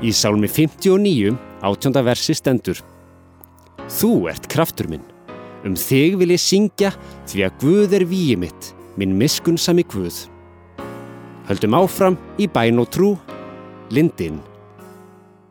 Í Sálmi 59, 18. versi stendur: Þú ert kraftur minn, þig vil ég syngja, því að Guð er vígi mitt, minn miskunnsami Guð. Höldum áfram í bæn og trú, Lindin.